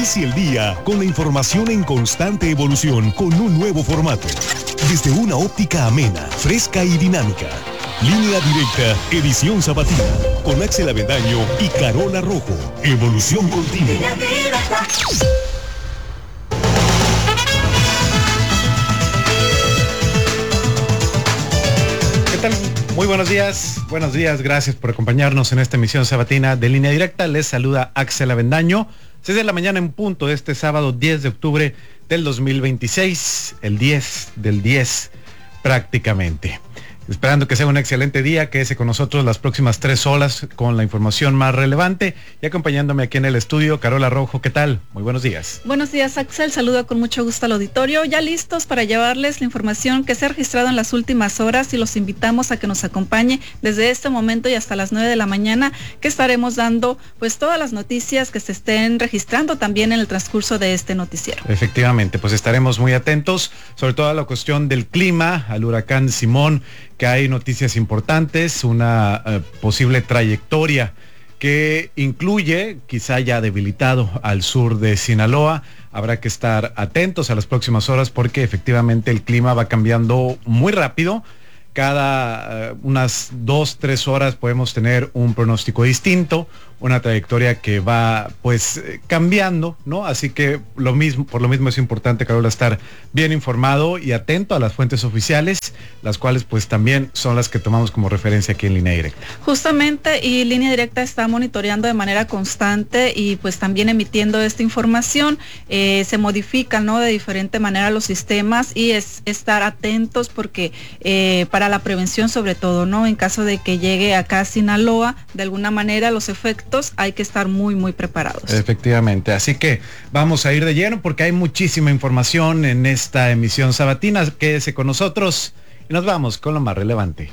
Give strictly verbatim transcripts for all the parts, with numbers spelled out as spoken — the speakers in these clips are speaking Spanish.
Inicie el día con la información en constante evolución con un nuevo formato. Desde una óptica amena, fresca y dinámica. Línea Directa, edición sabatina, con Axel Avendaño y Carola Rojo. Evolución continua. ¿Qué tal? Muy buenos días, buenos días, gracias por acompañarnos en esta emisión sabatina de Línea Directa. Les saluda Axel Avendaño. seis de la mañana en punto de este sábado diez de octubre del dos mil veintiséis, el diez del diez prácticamente. Esperando que sea un excelente día, quédese con nosotros las próximas tres horas con la información más relevante y acompañándome aquí en el estudio, Carola Rojo, ¿qué tal? Muy buenos días. Buenos días, Axel, saludo con mucho gusto al auditorio, ya listos para llevarles la información que se ha registrado en las últimas horas y los invitamos a que nos acompañe desde este momento y hasta las nueve de la mañana, que estaremos dando pues todas las noticias que se estén registrando también en el transcurso de este noticiero. Efectivamente, pues estaremos muy atentos, sobre todo a la cuestión del clima, al huracán Simón, que hay noticias importantes, una uh, posible trayectoria que incluye, quizá ya debilitado al sur de Sinaloa. Habrá que estar atentos a las próximas horas porque efectivamente el clima va cambiando muy rápido. Cada uh, unas dos, tres horas podemos tener un pronóstico distinto, una trayectoria que va pues cambiando, ¿no? Así que lo mismo, por lo mismo es importante, Carola, estar bien informado y atento a las fuentes oficiales, las cuales pues también son las que tomamos como referencia aquí en Línea Directa. Justamente, y Línea Directa está monitoreando de manera constante y pues también emitiendo esta información. Eh, se modifican, ¿no?, de diferente manera los sistemas y es estar atentos porque eh, para la prevención sobre todo, ¿no? En caso de que llegue acá a Sinaloa, de alguna manera los efectos hay que estar muy, muy preparados. Efectivamente, así que vamos a ir de lleno porque hay muchísima información en esta emisión sabatina. Quédese con nosotros y nos vamos con lo más relevante.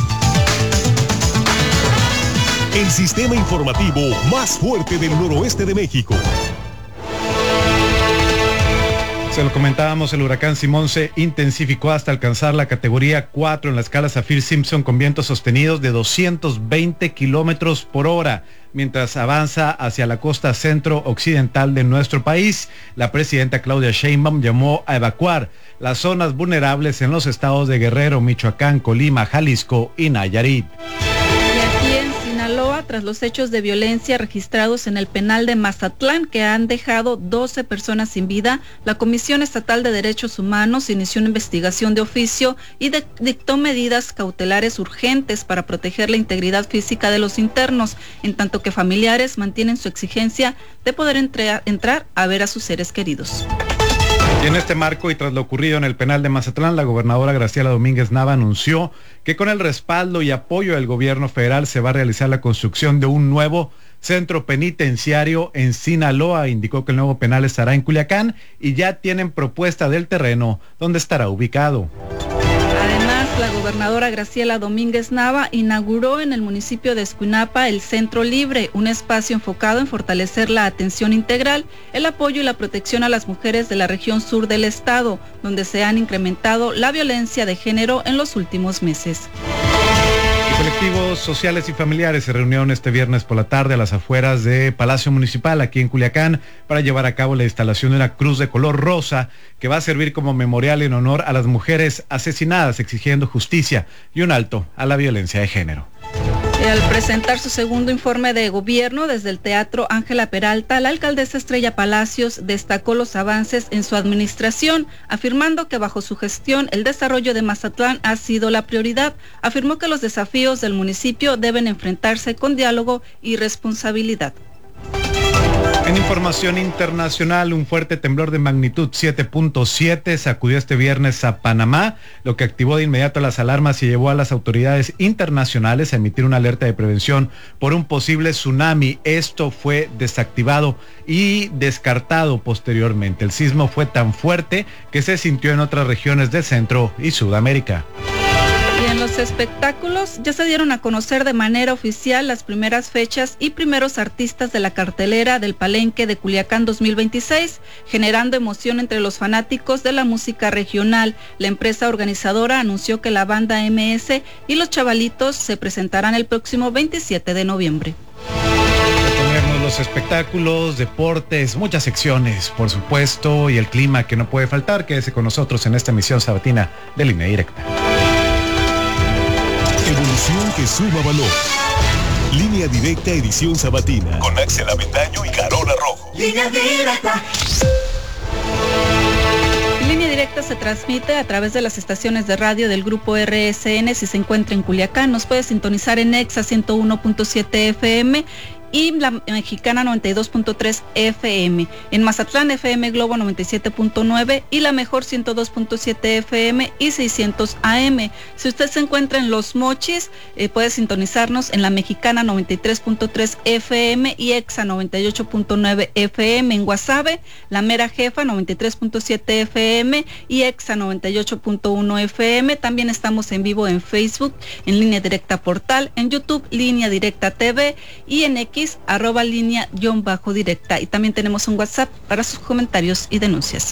El sistema informativo más fuerte del noroeste de México. Se lo comentábamos, el huracán Simón se intensificó hasta alcanzar la categoría cuatro en la escala Saffir-Simpson con vientos sostenidos de doscientos veinte kilómetros por hora. Mientras avanza hacia la costa centro-occidental de nuestro país, la presidenta Claudia Sheinbaum llamó a evacuar las zonas vulnerables en los estados de Guerrero, Michoacán, Colima, Jalisco y Nayarit. Tras los hechos de violencia registrados en el penal de Mazatlán, que han dejado doce personas sin vida, la Comisión Estatal de Derechos Humanos inició una investigación de oficio y de, dictó medidas cautelares urgentes para proteger la integridad física de los internos, en tanto que familiares mantienen su exigencia de poder entre, entrar a ver a sus seres queridos. Y en este marco y tras lo ocurrido en el penal de Mazatlán, la gobernadora Graciela Domínguez Nava anunció que con el respaldo y apoyo del gobierno federal se va a realizar la construcción de un nuevo centro penitenciario en Sinaloa. Indicó que el nuevo penal estará en Culiacán y ya tienen propuesta del terreno donde estará ubicado. Además, la gobernadora Graciela Domínguez Nava inauguró en el municipio de Escuinapa el Centro Libre, un espacio enfocado en fortalecer la atención integral, el apoyo y la protección a las mujeres de la región sur del estado, donde se han incrementado la violencia de género en los últimos meses. Colectivos sociales y familiares se reunieron este viernes por la tarde a las afueras de Palacio Municipal, aquí en Culiacán, para llevar a cabo la instalación de una cruz de color rosa que va a servir como memorial en honor a las mujeres asesinadas, exigiendo justicia y un alto a la violencia de género. Al presentar su segundo informe de gobierno desde el Teatro Ángela Peralta, la alcaldesa Estrella Palacios destacó los avances en su administración, afirmando que bajo su gestión el desarrollo de Mazatlán ha sido la prioridad. Afirmó que los desafíos del municipio deben enfrentarse con diálogo y responsabilidad. En información internacional, un fuerte temblor de magnitud siete punto siete sacudió este viernes a Panamá, lo que activó de inmediato las alarmas y llevó a las autoridades internacionales a emitir una alerta de prevención por un posible tsunami. Esto fue desactivado y descartado posteriormente. El sismo fue tan fuerte que se sintió en otras regiones de Centro y Sudamérica. Y en los espectáculos ya se dieron a conocer de manera oficial las primeras fechas y primeros artistas de la cartelera del Palenque de Culiacán dos mil veintiséis, generando emoción entre los fanáticos de la música regional. La empresa organizadora anunció que la banda eme ese y los Chavalitos se presentarán el próximo veintisiete de noviembre. los espectáculos, deportes, muchas secciones, por supuesto, y el clima que no puede faltar. Quédese con nosotros en esta emisión sabatina de Línea Directa. Evolución que suma valor. Línea Directa edición sabatina. Con Axel Avendaño y Carola Rojo. Línea Directa. Línea Directa se transmite a través de las estaciones de radio del Grupo R S N. Si se encuentra en Culiacán, nos puede sintonizar en Exa ciento uno punto siete F M y la Mexicana noventa y dos punto tres F M. En Mazatlán, F M Globo noventa y siete punto nueve y La Mejor ciento dos punto siete F M y seiscientos A M. Si usted se encuentra en Los Mochis, eh, puede sintonizarnos en La Mexicana noventa y tres punto tres F M y Exa noventa y ocho punto nueve F M. En Guasave, La Mera Jefa noventa y tres punto siete F M y Exa noventa y ocho punto uno F M. También estamos en vivo en Facebook, en Línea Directa Portal, en YouTube, Línea Directa T V y en X arroba línea guión bajo directa. Y también tenemos un WhatsApp para sus comentarios y denuncias.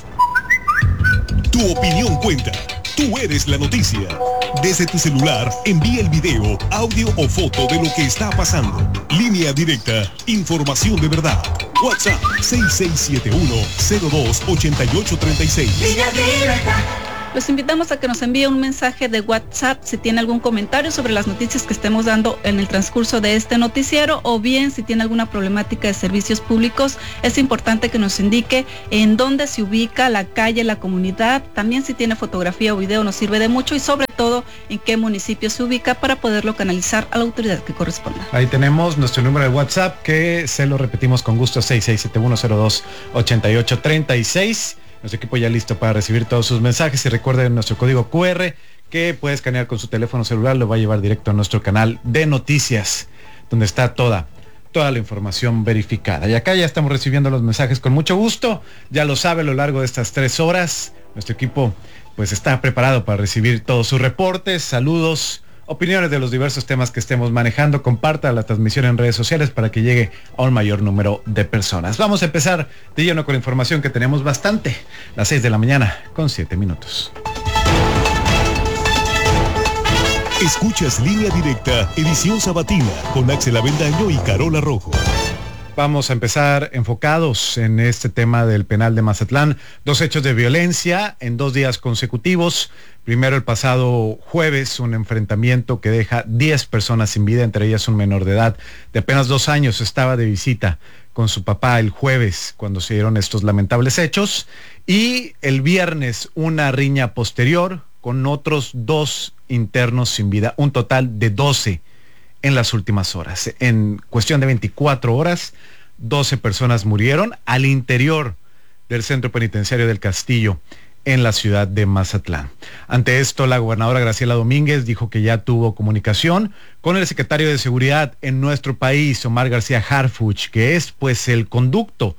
Tu opinión cuenta. Tú eres la noticia. Desde tu celular, envía el video, audio o foto de lo que está pasando. Línea Directa, información de verdad. WhatsApp seis seis siete uno cero dos ocho ocho tres seis. Línea Directa. Los invitamos a que nos envíe un mensaje de WhatsApp si tiene algún comentario sobre las noticias que estemos dando en el transcurso de este noticiero, o bien si tiene alguna problemática de servicios públicos. Es importante que nos indique en dónde se ubica, la calle, la comunidad. También si tiene fotografía o video nos sirve de mucho, y sobre todo en qué municipio se ubica para poderlo canalizar a la autoridad que corresponda. Ahí tenemos nuestro número de WhatsApp, que se lo repetimos con gusto, seis seis siete uno cero dos ocho ocho tres seis. Nuestro equipo ya listo para recibir todos sus mensajes, y recuerden nuestro código Q R que puede escanear con su teléfono celular, lo va a llevar directo a nuestro canal de noticias, donde está toda, toda la información verificada. Y acá ya estamos recibiendo los mensajes con mucho gusto, ya lo sabe, a lo largo de estas tres horas, nuestro equipo pues está preparado para recibir todos sus reportes, saludos, opiniones de los diversos temas que estemos manejando. Comparta la transmisión en redes sociales para que llegue a un mayor número de personas. Vamos a empezar de lleno con la información que tenemos bastante. Las seis de la mañana con siete minutos. Escuchas Línea Directa, edición sabatina, con Axel Avendaño y Carola Rojo. Vamos a empezar enfocados en este tema del penal de Mazatlán. Dos hechos de violencia en dos días consecutivos. Primero, el pasado jueves, un enfrentamiento que deja diez personas sin vida, entre ellas un menor de edad de apenas dos años. Estaba de visita con su papá el jueves cuando se dieron estos lamentables hechos. Y el viernes, una riña posterior con otros dos internos sin vida. Un total de doce en las últimas horas. En cuestión de veinticuatro horas, doce personas murieron al interior del centro penitenciario del Castillo, en la ciudad de Mazatlán. Ante esto, la gobernadora Graciela Domínguez dijo que ya tuvo comunicación con el secretario de Seguridad en nuestro país, Omar García Harfuch, que es pues el conducto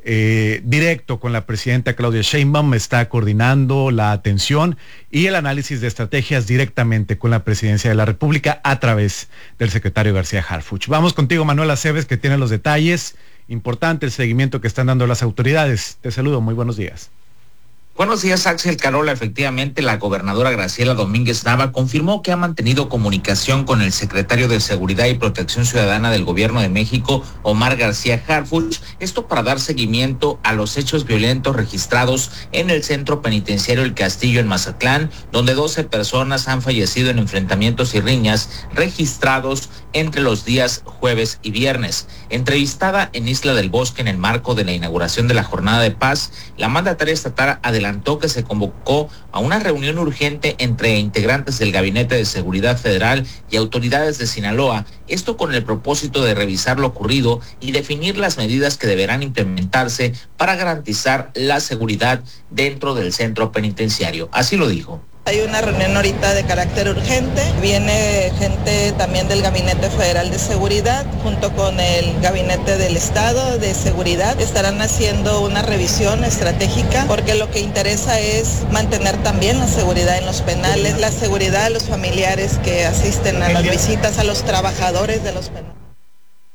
eh, directo con la presidenta Claudia Sheinbaum. Está coordinando la atención y el análisis de estrategias directamente con la presidencia de la República a través del secretario García Harfuch. Vamos contigo, Manuel Aceves, que tiene los detalles. Importante el seguimiento que están dando las autoridades. Te saludo, muy buenos días. Buenos días, Axel, Carola. Efectivamente, la gobernadora Graciela Domínguez Nava confirmó que ha mantenido comunicación con el secretario de Seguridad y Protección Ciudadana del Gobierno de México, Omar García Harfuch, esto para dar seguimiento a los hechos violentos registrados en el centro penitenciario El Castillo en Mazatlán, donde doce personas han fallecido en enfrentamientos y riñas registrados entre los días jueves y viernes. Entrevistada en Isla del Bosque en el marco de la inauguración de la Jornada de Paz, la mandataria estatal adelantó que se convocó a una reunión urgente entre integrantes del Gabinete de Seguridad Federal y autoridades de Sinaloa, esto con el propósito de revisar lo ocurrido y definir las medidas que deberán implementarse para garantizar la seguridad dentro del centro penitenciario. Así lo dijo. Hay una reunión ahorita de carácter urgente, viene gente también del Gabinete Federal de Seguridad junto con el Gabinete del Estado de Seguridad. Estarán haciendo una revisión estratégica porque lo que interesa es mantener también la seguridad en los penales, la seguridad de los familiares que asisten a las visitas, a los trabajadores de los penales.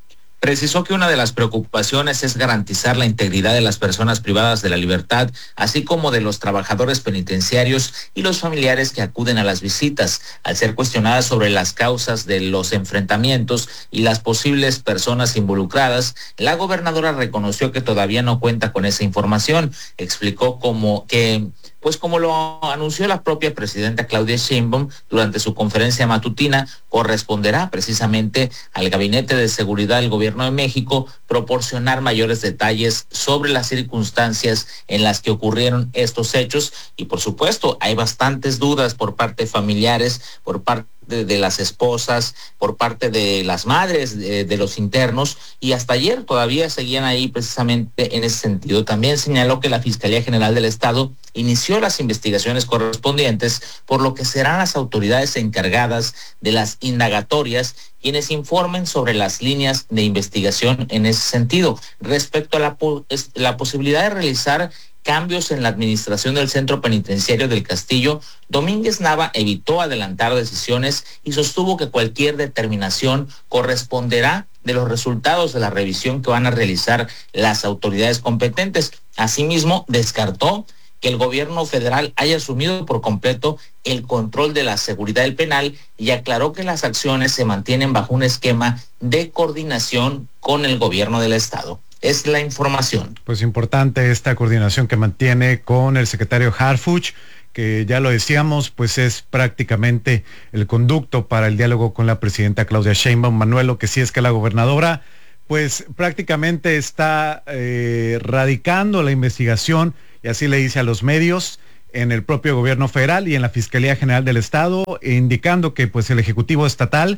Precisó que una de las preocupaciones es garantizar la integridad de las personas privadas de la libertad, así como de los trabajadores penitenciarios y los familiares que acuden a las visitas. Al ser cuestionada sobre las causas de los enfrentamientos y las posibles personas involucradas, la gobernadora reconoció que todavía no cuenta con esa información. Explicó como que pues como lo anunció la propia presidenta Claudia Sheinbaum durante su conferencia matutina, corresponderá precisamente al Gabinete de Seguridad del Gobierno de México proporcionar mayores detalles sobre las circunstancias en las que ocurrieron estos hechos. Y por supuesto, hay bastantes dudas por parte de familiares, por parte De, de las esposas, por parte de las madres de, de los internos, y hasta ayer todavía seguían ahí precisamente en ese sentido. También señaló que la Fiscalía General del Estado inició las investigaciones correspondientes, por lo que serán las autoridades encargadas de las indagatorias quienes informen sobre las líneas de investigación en ese sentido. Respecto a la, la posibilidad de realizar cambios en la administración del Centro Penitenciario del Castillo, Domínguez Nava evitó adelantar decisiones y sostuvo que cualquier determinación corresponderá de los resultados de la revisión que van a realizar las autoridades competentes. Asimismo, descartó que el gobierno federal haya asumido por completo el control de la seguridad del penal y aclaró que las acciones se mantienen bajo un esquema de coordinación con el gobierno del estado. Es la información. Pues importante esta coordinación que mantiene con el secretario Harfuch, que ya lo decíamos, pues es prácticamente el conducto para el diálogo con la presidenta Claudia Sheinbaum. Manuel, lo que sí es que la gobernadora pues prácticamente está eh, radicando la investigación, y así le dice a los medios, en el propio gobierno federal y en la Fiscalía General del Estado, indicando que pues el Ejecutivo Estatal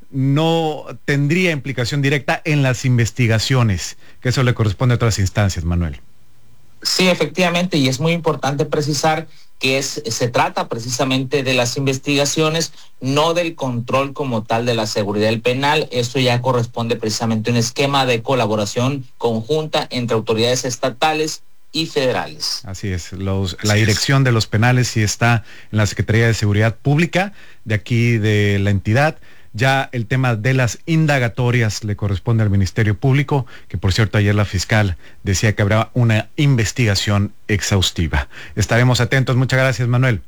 no tendría implicación directa en las investigaciones, que eso le corresponde a otras instancias, Manuel. Sí, efectivamente, y es muy importante precisar que es, se trata precisamente de las investigaciones, no del control como tal de la seguridad del penal. Esto ya corresponde precisamente a un esquema de colaboración conjunta entre autoridades estatales y federales. Así es, los, la dirección de los penales sí está en la Secretaría de Seguridad Pública de aquí de la entidad. Ya el tema de las indagatorias le corresponde al Ministerio Público, que por cierto ayer la fiscal decía que habrá una investigación exhaustiva. Estaremos atentos. Muchas gracias, Manuel.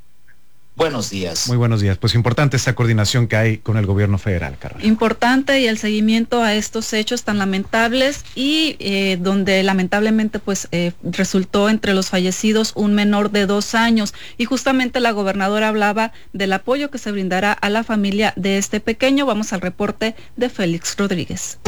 Buenos días. Muy buenos días. Pues importante esta coordinación que hay con el gobierno federal, Carol. Importante, y el seguimiento a estos hechos tan lamentables y eh, donde lamentablemente pues eh, resultó entre los fallecidos un menor de dos años. Y justamente la gobernadora hablaba del apoyo que se brindará a la familia de este pequeño. Vamos al reporte de Félix Rodríguez.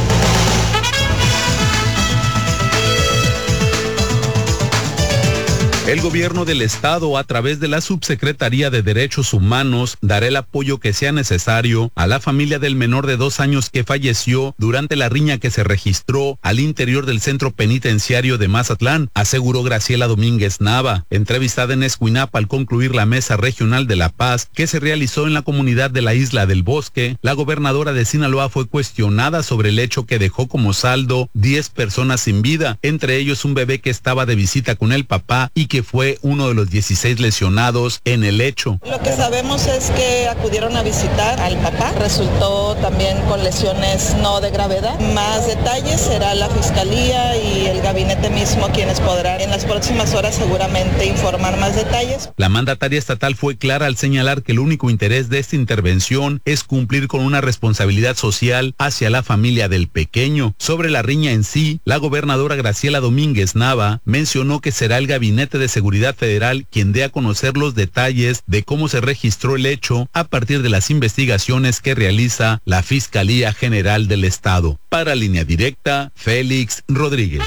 El gobierno del estado, a través de la Subsecretaría de Derechos Humanos, dará el apoyo que sea necesario a la familia del menor de dos años que falleció durante la riña que se registró al interior del Centro Penitenciario de Mazatlán, aseguró Graciela Domínguez Nava, entrevistada en Escuinapa al concluir la Mesa Regional de la Paz que se realizó en la comunidad de la Isla del Bosque. La gobernadora de Sinaloa fue cuestionada sobre el hecho que dejó como saldo diez personas sin vida, entre ellos un bebé que estaba de visita con el papá y que fue uno de los dieciséis lesionados en el hecho. Lo que sabemos es que acudieron a visitar al papá, resultó también con lesiones no de gravedad. Más detalles será la Fiscalía y el gabinete mismo quienes podrán en las próximas horas seguramente informar más detalles. La mandataria estatal fue clara al señalar que el único interés de esta intervención es cumplir con una responsabilidad social hacia la familia del pequeño. Sobre la riña en sí, la gobernadora Graciela Domínguez Nava mencionó que será el gabinete de Seguridad Federal quien dé a conocer los detalles de cómo se registró el hecho a partir de las investigaciones que realiza la Fiscalía General del Estado. Para Línea Directa, Félix Rodríguez.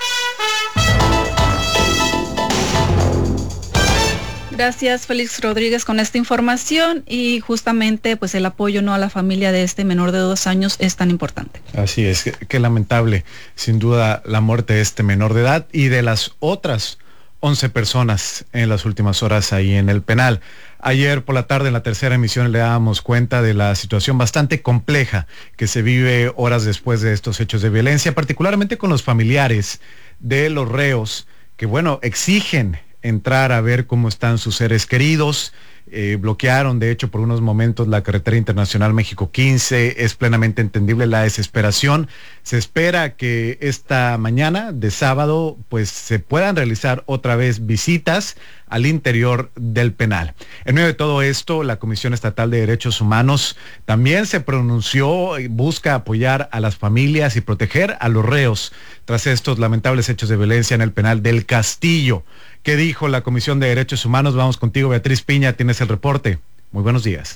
Gracias, Félix Rodríguez, con esta información, y justamente pues el apoyo no a la familia de este menor de dos años es tan importante. Así es, qué lamentable, sin duda, la muerte de este menor de edad y de las otras once personas en las últimas horas ahí en el penal. Ayer por la tarde en la tercera emisión le dábamos cuenta de la situación bastante compleja que se vive horas después de estos hechos de violencia, particularmente con los familiares de los reos que, bueno, exigen entrar a ver cómo están sus seres queridos, eh, bloquearon de hecho por unos momentos la carretera internacional México quince. Es plenamente entendible la desesperación. Se espera que esta mañana de sábado pues se puedan realizar otra vez visitas al interior del penal. En medio de todo esto, la Comisión Estatal de Derechos Humanos también se pronunció y busca apoyar a las familias y proteger a los reos tras estos lamentables hechos de violencia en el penal del Castillo. ¿Qué dijo la Comisión de Derechos Humanos? Vamos contigo, Beatriz Piña, tienes el reporte. Muy buenos días.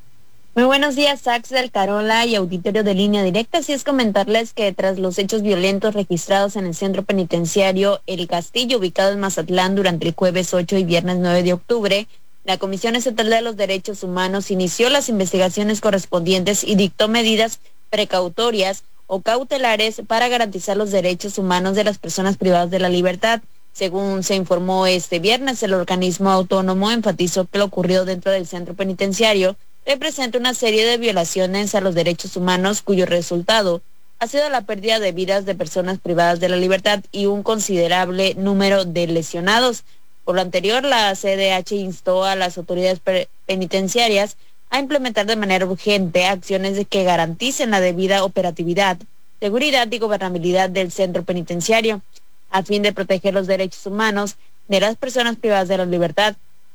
Muy buenos días, Axel, Carola y auditorio de Línea Directa. Así es, comentarles que tras los hechos violentos registrados en el centro penitenciario El Castillo, ubicado en Mazatlán, durante el jueves ocho y viernes nueve de octubre, la Comisión Estatal de los Derechos Humanos inició las investigaciones correspondientes y dictó medidas precautorias o cautelares para garantizar los derechos humanos de las personas privadas de la libertad. Según se informó este viernes, el organismo autónomo enfatizó que lo ocurrido dentro del centro penitenciario representa una serie de violaciones a los derechos humanos cuyo resultado ha sido la pérdida de vidas de personas privadas de la libertad y un considerable número de lesionados. Por lo anterior, la C D H instó a las autoridades penitenciarias a implementar de manera urgente acciones de que garanticen la debida operatividad, seguridad y gobernabilidad del centro penitenciario, a fin de proteger los derechos humanos de las personas privadas de la libertad,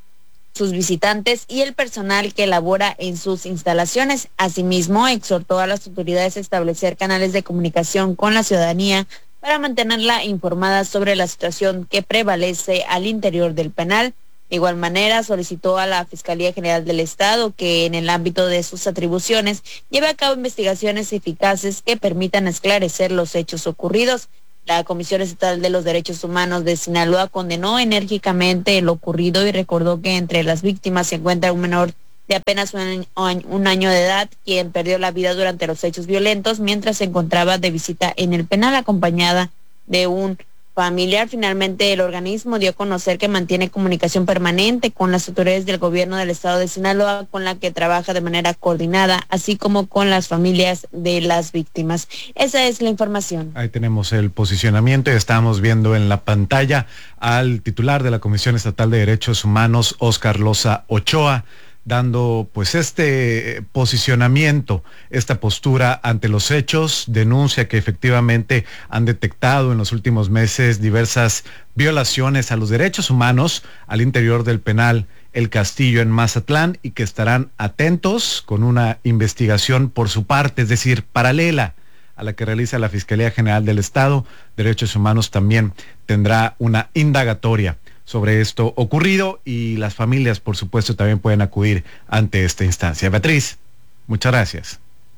sus visitantes y el personal que labora en sus instalaciones. Asimismo, exhortó a las autoridades a establecer canales de comunicación con la ciudadanía para mantenerla informada sobre la situación que prevalece al interior del penal. De igual manera, solicitó a la Fiscalía General del Estado que, en el ámbito de sus atribuciones, lleve a cabo investigaciones eficaces que permitan esclarecer los hechos ocurridos. La Comisión Estatal de los Derechos Humanos de Sinaloa condenó enérgicamente lo ocurrido y recordó que entre las víctimas se encuentra un menor de apenas un año, un año de edad, quien perdió la vida durante los hechos violentos mientras se encontraba de visita en el penal acompañada de un familiar. Finalmente, el organismo dio a conocer que mantiene comunicación permanente con las autoridades del gobierno del estado de Sinaloa, con la que trabaja de manera coordinada, así como con las familias de las víctimas. Esa es la información. Ahí tenemos el posicionamiento y estamos viendo en la pantalla al titular de la Comisión Estatal de Derechos Humanos, Óscar Loza Ochoa, dando pues este posicionamiento, esta postura ante los hechos. Denuncia que efectivamente han detectado en los últimos meses diversas violaciones a los derechos humanos al interior del penal El Castillo en Mazatlán y que estarán atentos con una investigación por su parte, es decir, paralela a la que realiza la Fiscalía General del Estado. Derechos Humanos también tendrá una indagatoria sobre esto ocurrido y las familias, por supuesto, también pueden acudir ante esta instancia. Beatriz, muchas gracias.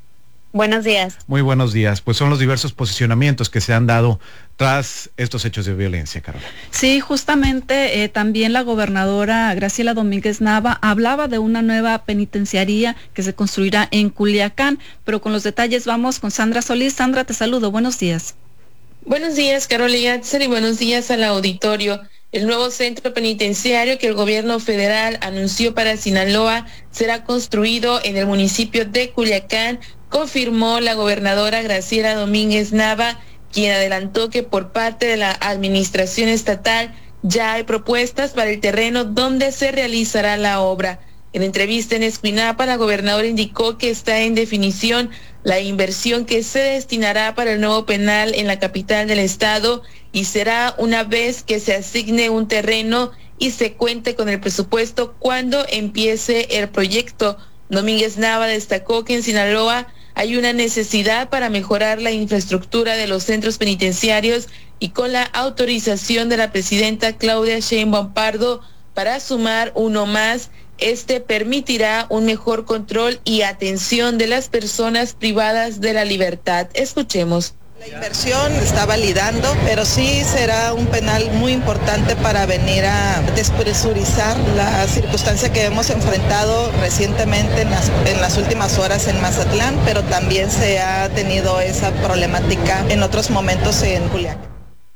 Buenos días. Muy buenos días. Pues son los diversos posicionamientos que se han dado tras estos hechos de violencia, Carola. Sí, justamente eh, también la gobernadora Graciela Domínguez Nava hablaba de una nueva penitenciaría que se construirá en Culiacán, pero con los detalles vamos con Sandra Solís. Sandra, te saludo. Buenos días. Buenos días, Carola y Axel, y buenos días al auditorio. El nuevo centro penitenciario que el gobierno federal anunció para Sinaloa será construido en el municipio de Culiacán, confirmó la gobernadora Graciela Domínguez Nava, quien adelantó que por parte de la administración estatal ya hay propuestas para el terreno donde se realizará la obra. En entrevista en Escuinapa, la gobernadora indicó que está en definición la inversión que se destinará para el nuevo penal en la capital del estado y será una vez que se asigne un terreno y se cuente con el presupuesto cuando empiece el proyecto. Domínguez Nava destacó que en Sinaloa hay una necesidad para mejorar la infraestructura de los centros penitenciarios y con la autorización de la presidenta Claudia Sheinbaum Pardo para sumar uno más, este permitirá un mejor control y atención de las personas privadas de la libertad. Escuchemos. La inversión está validando, pero sí será un penal muy importante para venir a despresurizar la circunstancia que hemos enfrentado recientemente en las, en las últimas horas en Mazatlán, pero también se ha tenido esa problemática en otros momentos en Culiacán.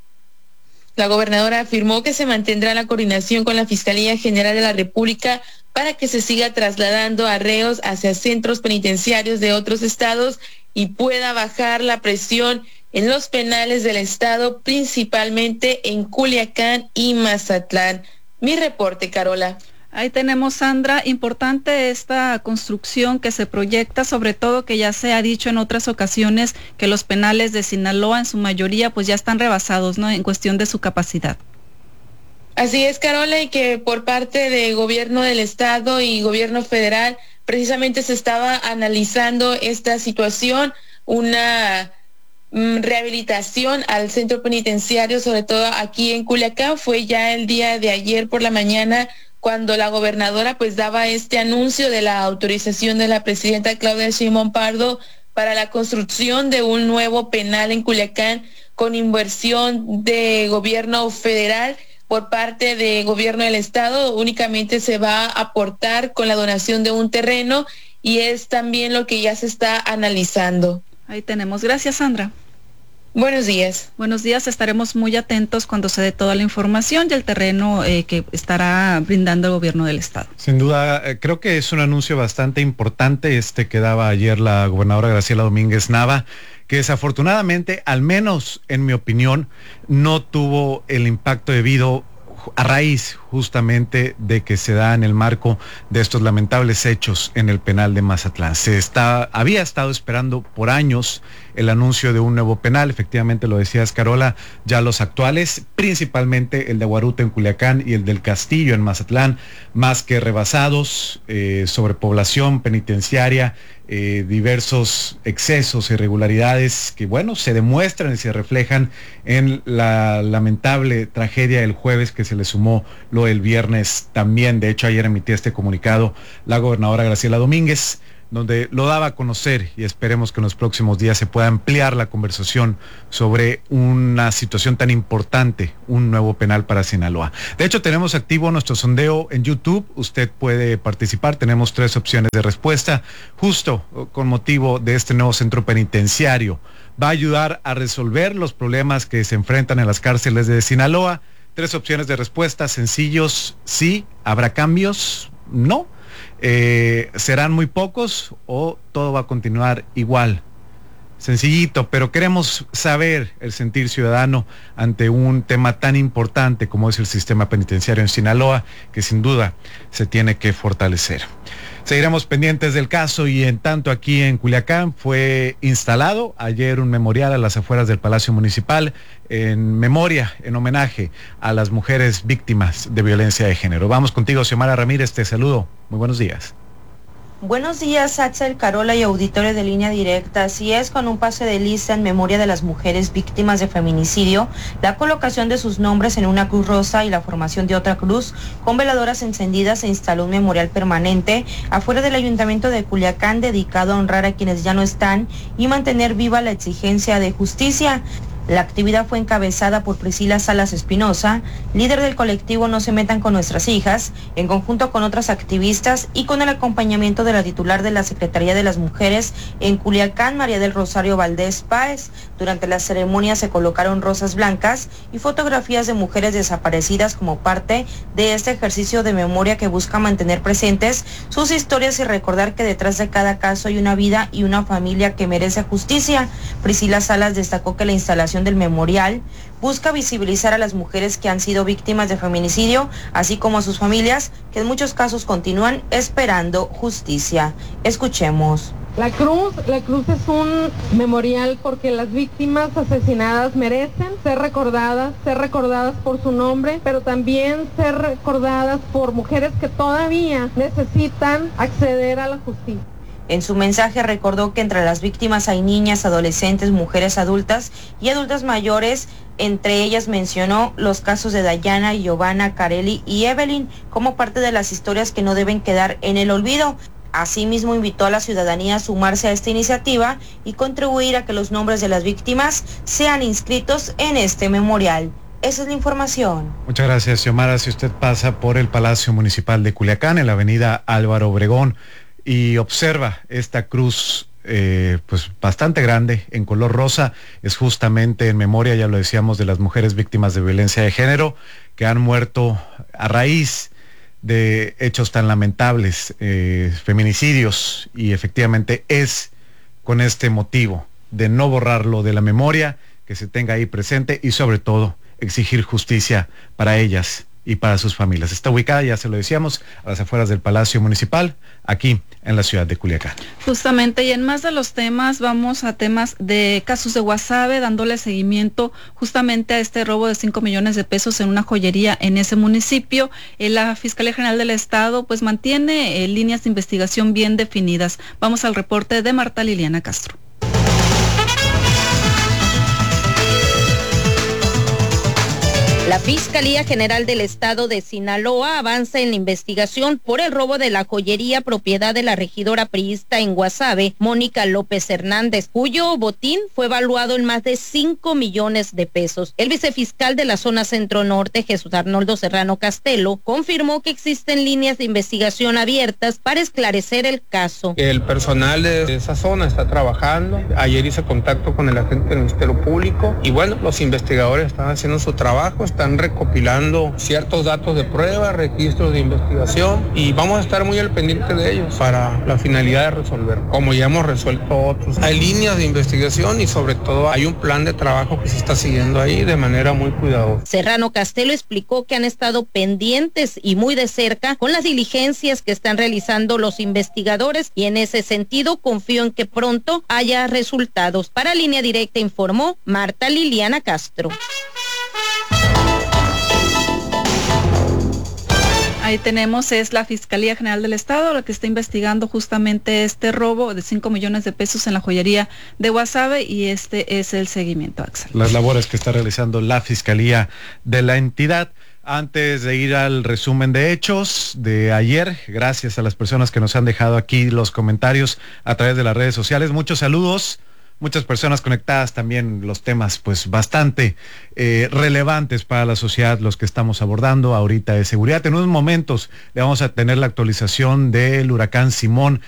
La gobernadora afirmó que se mantendrá la coordinación con la Fiscalía General de la República para que se siga trasladando a reos hacia centros penitenciarios de otros estados y pueda bajar la presión en los penales del estado, principalmente en Culiacán y Mazatlán. Mi reporte, Carola. Ahí tenemos, Sandra, importante esta construcción que se proyecta, sobre todo que ya se ha dicho en otras ocasiones que los penales de Sinaloa en su mayoría pues ya están rebasados, ¿no?, en cuestión de su capacidad. Así es, Carola, y que por parte del gobierno del estado y gobierno federal precisamente se estaba analizando esta situación, una mm, rehabilitación al centro penitenciario, sobre todo aquí en Culiacán. Fue ya el día de ayer por la mañana cuando la gobernadora pues daba este anuncio de la autorización de la presidenta Claudia Sheinbaum Pardo para la construcción de un nuevo penal en Culiacán con inversión de gobierno federal. Por parte del gobierno del estado únicamente se va a aportar con la donación de un terreno y es también lo que ya se está analizando. Ahí tenemos. Gracias, Sandra. Buenos días. Buenos días, estaremos muy atentos cuando se dé toda la información y el terreno eh, que estará brindando el gobierno del estado. Sin duda, eh, creo que es un anuncio bastante importante este que daba ayer la gobernadora Graciela Domínguez Nava, que desafortunadamente, al menos en mi opinión, no tuvo el impacto debido a raíz justamente de que se da en el marco de estos lamentables hechos en el penal de Mazatlán. Se está, había estado esperando por años el anuncio de un nuevo penal, efectivamente lo decías, Carola, ya los actuales, principalmente el de Huaruta en Culiacán y el del Castillo en Mazatlán, más que rebasados, eh, sobrepoblación penitenciaria, eh, diversos excesos, irregularidades que, bueno, se demuestran y se reflejan en la lamentable tragedia del jueves que se le sumó lo del viernes también. De hecho, ayer emitía este comunicado la gobernadora Graciela Domínguez, donde lo daba a conocer, y esperemos que en los próximos días se pueda ampliar la conversación sobre una situación tan importante, un nuevo penal para Sinaloa. De hecho, tenemos activo nuestro sondeo en YouTube, usted puede participar, tenemos tres opciones de respuesta, justo con motivo de este nuevo centro penitenciario. Va a ayudar a resolver los problemas que se enfrentan en las cárceles de Sinaloa. Tres opciones de respuesta, sencillos, sí. ¿Habrá cambios? No. Eh, ¿serán muy pocos o todo va a continuar igual? Sencillito, pero queremos saber el sentir ciudadano ante un tema tan importante como es el sistema penitenciario en Sinaloa, que sin duda se tiene que fortalecer. Seguiremos pendientes del caso y en tanto aquí en Culiacán fue instalado ayer un memorial a las afueras del Palacio Municipal en memoria, en homenaje a las mujeres víctimas de violencia de género. Vamos contigo, Xiomara Ramírez, te saludo. Muy buenos días. Buenos días, Axel, Carola y auditorio de Línea Directa. Así es, con un pase de lista en memoria de las mujeres víctimas de feminicidio, la colocación de sus nombres en una cruz rosa y la formación de otra cruz con veladoras encendidas, se instaló un memorial permanente afuera del Ayuntamiento de Culiacán dedicado a honrar a quienes ya no están y mantener viva la exigencia de justicia. La actividad fue encabezada por Priscila Salas Espinosa, líder del colectivo No se metan con nuestras hijas, en conjunto con otras activistas y con el acompañamiento de la titular de la Secretaría de las Mujeres en Culiacán, María del Rosario Valdés Páez. Durante la ceremonia se colocaron rosas blancas y fotografías de mujeres desaparecidas como parte de este ejercicio de memoria que busca mantener presentes sus historias y recordar que detrás de cada caso hay una vida y una familia que merece justicia. Priscila Salas destacó que la instalación del memorial busca visibilizar a las mujeres que han sido víctimas de feminicidio, así como a sus familias, que en muchos casos continúan esperando justicia. Escuchemos. La cruz, la cruz es un memorial porque las víctimas asesinadas merecen ser recordadas, ser recordadas por su nombre, pero también ser recordadas por mujeres que todavía necesitan acceder a la justicia. En su mensaje recordó que entre las víctimas hay niñas, adolescentes, mujeres adultas y adultas mayores. Entre ellas mencionó los casos de Dayana, Giovanna, Kareli y Evelyn como parte de las historias que no deben quedar en el olvido. Asimismo, invitó a la ciudadanía a sumarse a esta iniciativa y contribuir a que los nombres de las víctimas sean inscritos en este memorial. Esa es la información. Muchas gracias, Xiomara. Si usted pasa por el Palacio Municipal de Culiacán, en la avenida Álvaro Obregón, y observa esta cruz eh, pues bastante grande en color rosa, es justamente en memoria, ya lo decíamos, de las mujeres víctimas de violencia de género que han muerto a raíz de hechos tan lamentables, eh, feminicidios, y efectivamente es con este motivo de no borrarlo de la memoria, que se tenga ahí presente y sobre todo exigir justicia para ellas y para sus familias. Está ubicada, ya se lo decíamos, a las afueras del Palacio Municipal, aquí en la ciudad de Culiacán. Justamente, y en más de los temas, vamos a temas de casos de Guasave, dándole seguimiento justamente a este robo de cinco millones de pesos en una joyería en ese municipio. Eh, la Fiscalía General del Estado pues mantiene eh, líneas de investigación bien definidas. Vamos al reporte de Marta Liliana Castro. La Fiscalía General del Estado de Sinaloa avanza en la investigación por el robo de la joyería propiedad de la regidora priista en Guasave, Mónica López Hernández, cuyo botín fue evaluado en más de cinco millones de pesos. El vicefiscal de la zona Centro Norte, Jesús Arnoldo Serrano Castelo, confirmó que existen líneas de investigación abiertas para esclarecer el caso. El personal de esa zona está trabajando. Ayer hice contacto con el agente del Ministerio Público y bueno, los investigadores están haciendo su trabajo, están recopilando ciertos datos de prueba, registros de investigación y vamos a estar muy al pendiente de ellos para la finalidad de resolver, como ya hemos resuelto otros. Hay líneas de investigación y sobre todo hay un plan de trabajo que se está siguiendo ahí de manera muy cuidadosa. Serrano Castelo explicó que han estado pendientes y muy de cerca con las diligencias que están realizando los investigadores y en ese sentido confío en que pronto haya resultados. Para Línea Directa informó Marta Liliana Castro. Ahí tenemos, es la Fiscalía General del Estado la que está investigando justamente este robo de cinco millones de pesos en la joyería de Guasave y este es el seguimiento, Axel. Las labores que está realizando la Fiscalía de la entidad. Antes de ir al resumen de hechos de ayer, gracias a las personas que nos han dejado aquí los comentarios a través de las redes sociales. Muchos saludos. Muchas personas conectadas, también los temas pues bastante eh, relevantes para la sociedad, los que estamos abordando ahorita de seguridad. En unos momentos le vamos a tener la actualización del huracán Simón